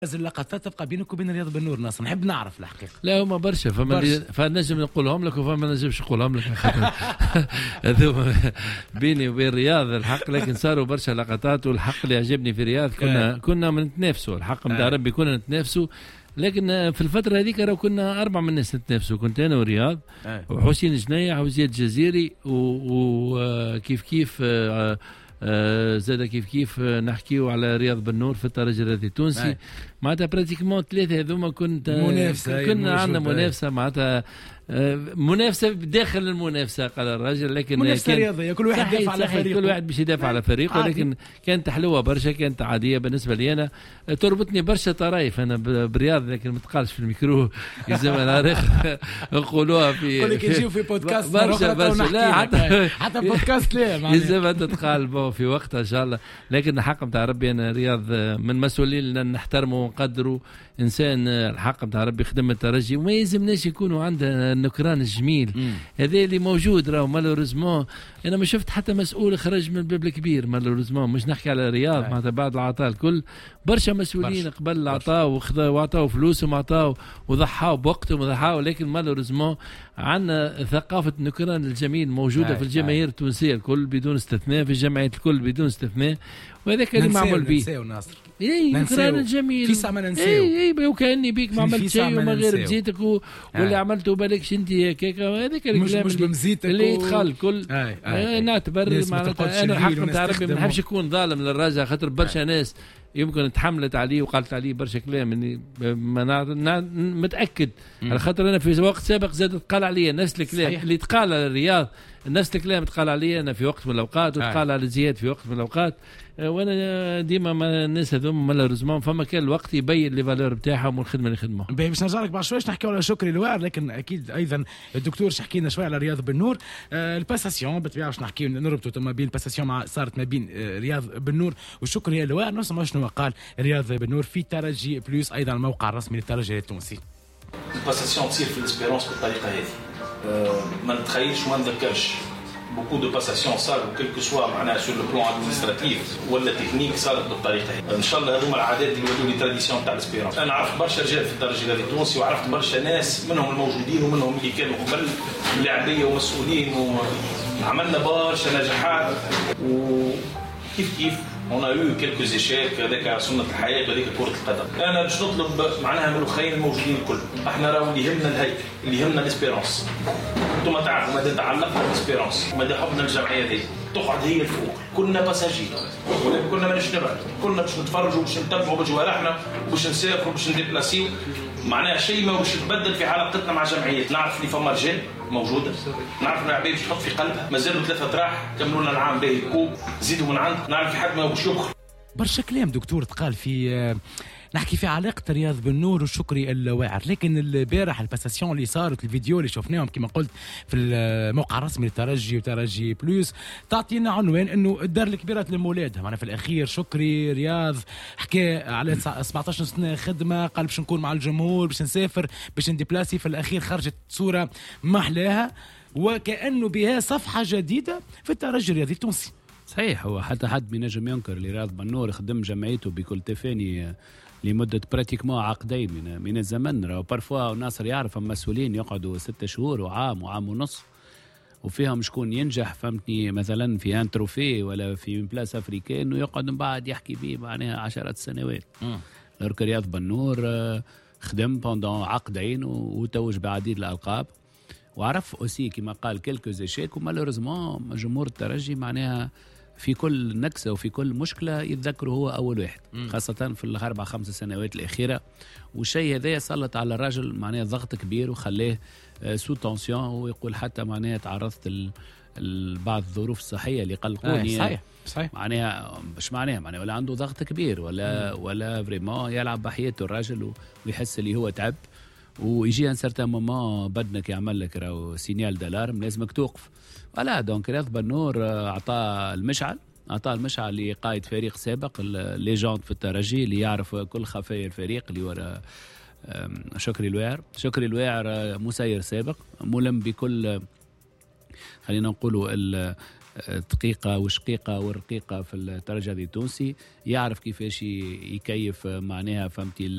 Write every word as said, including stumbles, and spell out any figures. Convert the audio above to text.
اللقطات تبقى بينك وبين رياض بن نور ناصر، نحب نعرف الحقيقه. لا هما برشا، فما اللي فنجم نقولهم لك وفما ما نجمش نقولهم لك هذوما بيني وبين رياض الحق، لكن صاروا برشا لقطات. والحق اللي عجبني في رياض كنا كنا نتنافسوا، الحق نتاع ربي كنا نتنافسوا، لكن في الفتره هذيك راهو كنا اربع من الناس نتنافسوا، كنت انا ورياض وحسين جنيح وزياد جزيري وكيف كيف آه آه زاد كيف كيف نحكيو على رياض بن نور في الترجي الرياضي التونسي. معناتها براتيكمون ثلاثه هذوما كنت منافسه، كنا عندنا منافسه، معناتها منافسه بداخل المنافسه قال الراجل، لكن منافسه رياضيه كل واحد يدافع على فريقه، كل واحد باش يدافع على فريقه، ولكن كانت حلوه برشا، كانت عاديه بالنسبه لي انا. تربطني برشا طرايف انا برياض، لكن ما تقالش في الميكرو يلزم انا نقولوها في يقول لك نجيو في بودكاست برشا برشا لا حتى حتى بودكاست لا يلزم تتقال في وقتها ان شاء الله. لكن الحق نتاع ربي انا رياض من مسؤولين نحترمه ونقدره، انسان الحق نتاع ربي خدم الترجي، وما يلزمناش يكونوا عنده النكران الجميل هذا اللي موجود. راهو مالوريزمون انا ما شفت حتى مسؤول خرج من الباب الكبير مالوريزمون، مش نحكي على رياض معناتها بعد العطاء الكل برشا مسؤولين برشا. قبل العطاء وخذوا وعطاوا فلوسهم وعطاوا وضحاوا بوقتهم وضحاوا، لكن مالوريزمون عندنا ثقافه النكران الجميل موجوده في الجماهير التونسيه الكل بدون استثناء، في الجمعيات الكل بدون استثناء، وهذاك اللي معمول به. ننساو ناصر اي نكران الجميل في ساعه ما ننساو، اي اي وكاني بيك ما عملت شيء وما غير بزيتك و... واللي عملته بالكش انت هكاك، هذاك الكلام مش بمزيتك اللي يدخل الكل. آي آي آي. نعتبر معناتها انا الحق نتاع ربي ما نحبش نكون ظالم للراجل، خاطر برشا ناس يمكن تحملت عليه وقالت عليه برشا كلام اني ما متاكد على خاطر انا في وقت سابق زاد تقال عليا نفس الكلام اللي تقال على الرياض، نفس الكلام تقال علي انا في وقت من الاوقات، وتقال على زياد في وقت من الاوقات، وانا ديما ما الناس هذوما مالوريزمون فما كان الوقت يبين لي فالور بتاعهم والخدمه اللي يخدموها. باش نرجع لك بعد شويه نحكيو على شكري الواعر، لكن اكيد ايضا الدكتور حكي لنا شويه على رياض بن نور. آه الباساسيون بالطبيعه باش نحكيو نربطوا ما بين الباساسيون مع صارت ما بين آه رياض بن نور وشكري الواعر. نسمع شنو قال رياض بن نور في ترجي بلوس، ايضا الموقع الرسمي للترجي التونسي. الباساسيون تصير في الاسبيرونس بالطريقه هذه، أه ما نتخيلش وما نذكرش beaucoup de passations صاروا كل كو سوا معناها سور لو بلون ادمنستراتيف ولا تكنيك صارت بالطريقه هذه. ان شاء الله هذوما العادات اللي يولوا لي تراديسيون تاع الاسبيرونس. انا عرفت برشا رجال في الترجي الرياضي التونسي، وعرفت برشا ناس منهم الموجودين ومنهم اللي كانوا قبل لاعبيه ومسؤولين، وعملنا برشا نجاحات وكيف كيف on a eu quelques échecs، هذاك سنة الحياة وهذيك كرة القدم. أنا باش نطلب معناها من الأخرين الموجودين الكل، احنا راهو اللي يهمنا الهيكل، اللي يهمنا الاسبيرونس. انتم تعرفوا ماذا تعلقنا بالاسبيرونس، ماذا حبنا للجمعية هذه، تقعد هي الفوق، كنا باساجين ولكن كنا ماناش نبعد، كنا باش نتفرجوا باش نتبعوا بجوارحنا وباش نسافروا باش نديبلاسيو، معناها شيء ما باش يتبدل في علاقتنا مع جمعيات. نعرف اللي فما رجال موجوده، نعرف ان عباد باش تحط في قلبها مازالوا ثلاثه راح كملوا لنا العام باهي كوب زيدوا من عندك، نعرف في حد ما باش يبخل. برشا كلام دكتور تقال في نحكي في علاقة رياض بن نور وشكري الواعر، لكن البارح الباساسيون اللي صارت الفيديو اللي شفناهم كما قلت في الموقع الرسمي للترجي وترجي بلوس تعطينا عنوان انه الدار الكبيرة لمولادها. معنا في الاخير شكري رياض حكى على سبعطاش سنة خدمة، قال باش نكون مع الجمهور باش نسافر باش نديبلاسي، في الاخير خرجت صورة محلاها وكأنه بها صفحة جديدة في الترجي الرياضي التونسي. صحيح، هو حتى حد من نجم ينكر رياض بن نور خدم جمعيته بكل تفاني لمدة براتيكمون عقدين من من الزمن. راهو بارفوا ناصر يعرف مسؤولين يقعدوا ستة شهور وعام وعام ونص وفيهم شكون ينجح، فهمتني، مثلا في ان تروفي ولا في بلاس افريكان ويقعد من بعد يحكي به معناها عشرات السنوات. لورك رياض بن نور خدم بوندون عقدين وتوج بعديد الالقاب، وعرف اوسي كما قال كيلكو زيشيك، ومالوريزمون جمهور الترجي معناها في كل نكسة وفي كل مشكلة يتذكروا هو أول واحد، خاصة في الأربع خمس سنوات الأخيرة. والشيء هذا سلط على الرجل معناه ضغط كبير وخلاه سو تونسيون، ويقول حتى معناه تعرضت لبعض الظروف الصحية اللي قلقوني. صحيح صحيح، معناها مش معناها معناها ولا عنده ضغط كبير ولا مم. ولا فريمون يلعب بحياته الرجل ويحس اللي هو تعب، ويجي ان سارتان مومون بدنك يعمل لك راهو سينيال دالارم لازمك توقف. ولا دونك رياض بن نور اعطى المشعل اعطى المشعل لقائد فريق سابق الليجوند في الترجي اللي يعرف كل خفايا الفريق اللي ورا شكري الواعر. شكري الواعر مسير سابق ملم بكل خلينا نقولوا دقيقة وشقيقة ورقيقة في الترجي التونسي، يعرف كيفاش يكيف معناها فهمتي